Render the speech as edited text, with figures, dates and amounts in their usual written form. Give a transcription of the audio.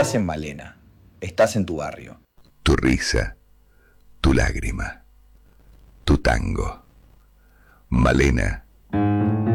estás en Malena, estás en tu barrio. Tu risa, tu lágrima, tu tango. Malena